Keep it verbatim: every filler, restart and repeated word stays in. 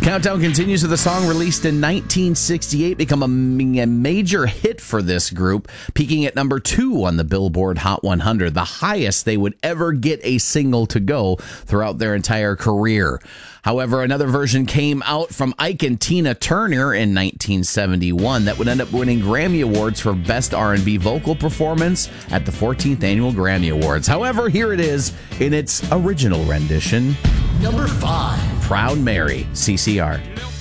Countdown continues with a song released in nineteen sixty-eight, become a, a major hit for this group, peaking at number two on the Billboard Hot one hundred, the highest they would ever get a single to go throughout their entire career. However, another version came out from Ike and Tina Turner in nineteen seventy-one that would end up winning Grammy Awards for Best R and B Vocal Performance at the fourteenth Annual Grammy Awards. However, here it is in its original rendition. Number five. Proud Mary, C C R.